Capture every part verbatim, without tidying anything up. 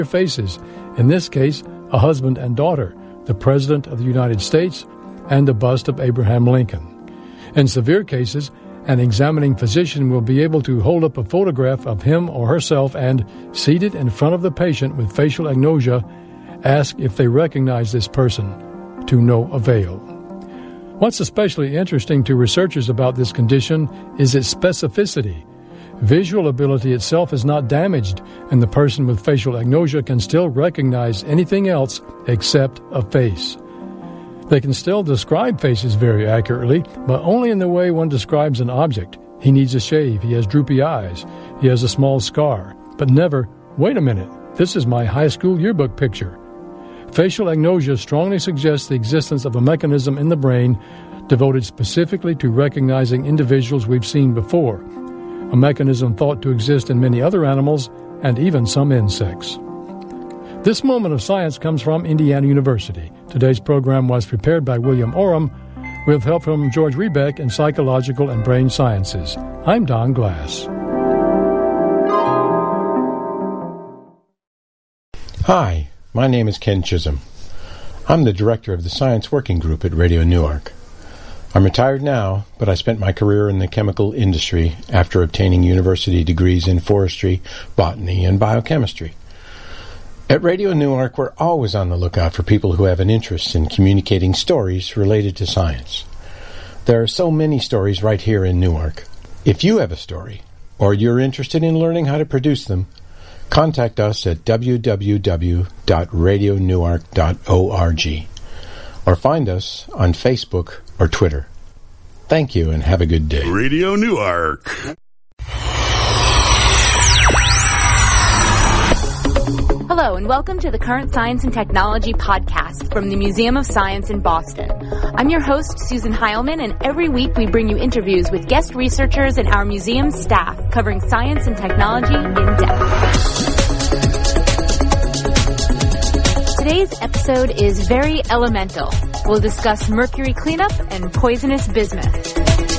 faces, in this case, a husband and daughter, the President of the United States, and a bust of Abraham Lincoln. In severe cases, an examining physician will be able to hold up a photograph of him or herself and, seated in front of the patient with facial agnosia, ask if they recognize this person, to no avail. What's especially interesting to researchers about this condition is its specificity. Visual ability itself is not damaged, and the person with facial agnosia can still recognize anything else except a face. They can still describe faces very accurately, but only in the way one describes an object. He needs a shave, he has droopy eyes, he has a small scar, but never, wait a minute, this is my high school yearbook picture. Facial agnosia strongly suggests the existence of a mechanism in the brain devoted specifically to recognizing individuals we've seen before, a mechanism thought to exist in many other animals and even some insects. This moment of science comes from Indiana University. Today's program was prepared by William Oram with help from George Rebeck in Psychological and Brain Sciences. I'm Don Glass. Hi, my name is Ken Chisholm. I'm the director of the Science Working Group at Radio Newark. I'm retired now, but I spent my career in the chemical industry after obtaining university degrees in forestry, botany, and biochemistry. At Radio Newark, we're always on the lookout for people who have an interest in communicating stories related to science. There are so many stories right here in Newark. If you have a story, or you're interested in learning how to produce them, contact us at w w w dot radio newark dot org or find us on Facebook or Twitter. Thank you and have a good day. Radio Newark. Hello, and welcome to the Current Science and Technology podcast from the Museum of Science in Boston. I'm your host, Susan Heilman, and every week we bring you interviews with guest researchers and our museum staff covering science and technology in depth. Today's episode is very elemental. We'll discuss mercury cleanup and poisonous bismuth.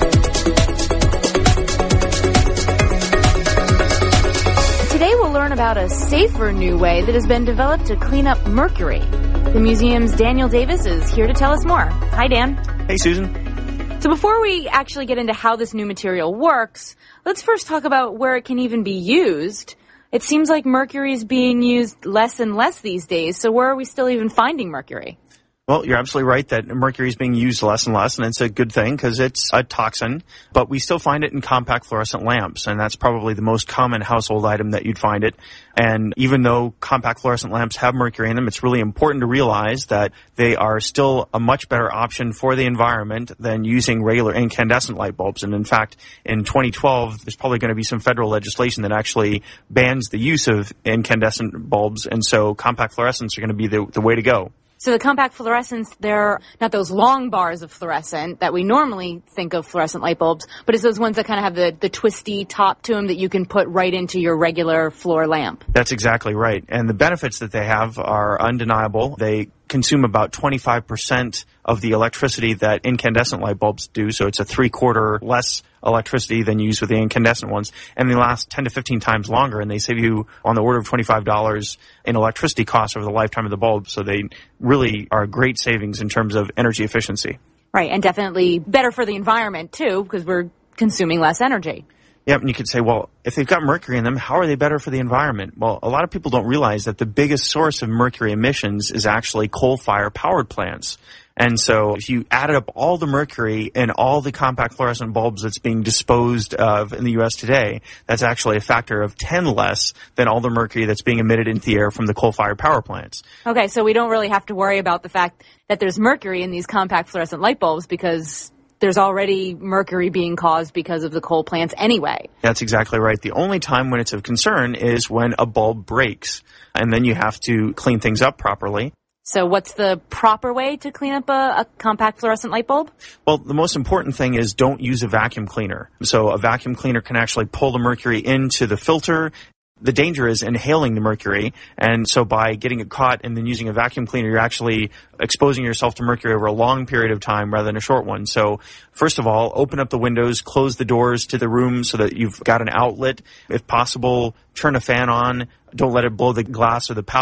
Today we'll learn about a safer new way that has been developed to clean up mercury. The museum's Daniel Davis is here to tell us more. Hi, Dan. Hey, Susan. So before we actually get into how this new material works, let's first talk about where it can even be used. It seems like mercury is being used less and less these days, so where are we still even finding mercury? Well, you're absolutely right that mercury is being used less and less, and it's a good thing because it's a toxin, but we still find it in compact fluorescent lamps, and that's probably the most common household item that you'd find it. And even though compact fluorescent lamps have mercury in them, it's really important to realize that they are still a much better option for the environment than using regular incandescent light bulbs. And in fact, in twenty twelve, there's probably going to be some federal legislation that actually bans the use of incandescent bulbs, and so compact fluorescents are going to be the, the way to go. So the compact fluorescents, they're not those long bars of fluorescent that we normally think of fluorescent light bulbs, but it's those ones that kind of have the, the twisty top to them that you can put right into your regular floor lamp. That's exactly right. And the benefits that they have are undeniable. They consume about twenty-five percent of the electricity that incandescent light bulbs do, so it's a three-quarter less electricity than used with the incandescent ones, and they last ten to fifteen times longer, and they save you on the order of twenty-five dollars in electricity costs over the lifetime of the bulb, so they really are great savings in terms of energy efficiency. Right, and definitely better for the environment, too, because we're consuming less energy. Yep, and you could say, well, if they've got mercury in them, how are they better for the environment? Well, a lot of people don't realize that the biggest source of mercury emissions is actually coal-fired powered plants. And so if you added up all the mercury in all the compact fluorescent bulbs that's being disposed of in the U S today, that's actually a factor of ten less than all the mercury that's being emitted into the air from the coal-fired power plants. Okay, so we don't really have to worry about the fact that there's mercury in these compact fluorescent light bulbs because there's already mercury being caused because of the coal plants anyway. That's exactly right. The only time when it's of concern is when a bulb breaks, and then you have to clean things up properly. So what's the proper way to clean up a, a compact fluorescent light bulb? Well, the most important thing is don't use a vacuum cleaner. So a vacuum cleaner can actually pull the mercury into the filter. The danger is inhaling the mercury, and so by getting it caught and then using a vacuum cleaner, you're actually exposing yourself to mercury over a long period of time rather than a short one. So first of all, open up the windows, close the doors to the room so that you've got an outlet. If possible, turn a fan on don't let it blow the glass or the